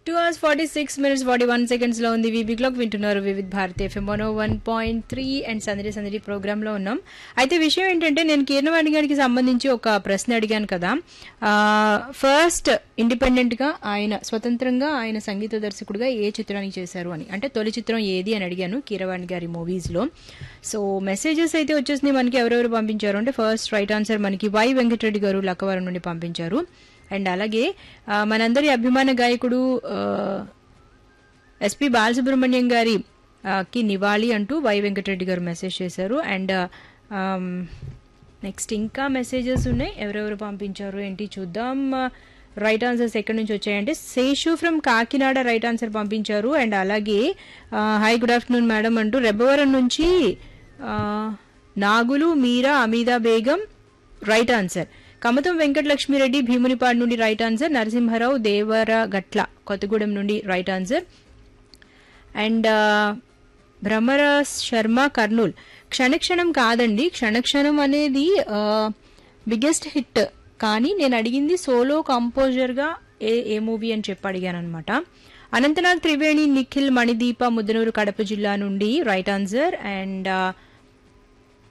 2 hours 46 minutes 41 seconds లో ఉంది VB clock వింటున్నారు వివిధ్ భారతి ఎఫ్ఎం 101.3 అండ్ సందడి సందడి ప్రోగ్రామ్ లో ఉన్నాం. అయితే విషయం ఏంటంటే నేను కీరవాణి గారికి సంబంధించి ఒక ప్రశ్న అడిగాను కదా. ఫస్ట్ ఇండిపెండెంట్ గా ఆయన స్వతంత్రంగా ఆయన సంగీత దర్శకుడిగా ఏ చిత్రానికి చేశారు అని, అంటే తొలి చిత్రం ఏది అని అడిగాను కీరవాణి గారి మూవీస్ లో. సో మెసేజెస్ అయితే వచ్చేసింది మనకి. ఎవరెవరు పంపించారు అంటే ఫస్ట్ రైట్ ఆన్సర్ మనకి వై వెంకటరెడ్డి గారు లక్కవరం నుండి పంపించారు. అండ్ అలాగే మనందరి అభిమాన గాయకుడు ఎస్పి బాలసుబ్రహ్మణ్యం గారి కి నివాళి అంటూ వై వెంకటరెడ్డి గారు మెసేజ్ చేశారు. అండ్ నెక్స్ట్ ఇంకా మెసేజెస్ ఉన్నాయి. ఎవరెవరు పంపించారు ఏంటి చూద్దాం. రైట్ ఆన్సర్స్ ఎక్కడి నుంచి వచ్చాయంటే Seshu from Kakinada right answer పంపించారు. అండ్ అలాగే హాయ్ గుడ్ ఆఫ్టర్నూన్ మేడం అంటూ రెబ్బవరం నుంచి నాగులు మీరా అమీదా బేగం రైట్ ఆన్సర్. కమతం వెంకటలక్ష్మిరెడ్డి భీమునిపాడు నుండి రైట్ ఆన్సర్. నరసింహారావు దేవరగట్ల కొత్తగూడెం నుండి right answer. And Bhramara Sharma Kurnool క్షణక్షణం కాదండి, క్షణక్షణం అనేది బిగ్గెస్ట్ హిట్, కానీ నేను అడిగింది సోలో కంపోజర్గా ఏ మూవీ అని చెప్పి అడిగాను అనమాట. అనంతనాగ్ త్రివేణి నిఖిల్ మణిదీప ముద్దనూరు కడప జిల్లా నుండి రైట్ ఆన్సర్. అండ్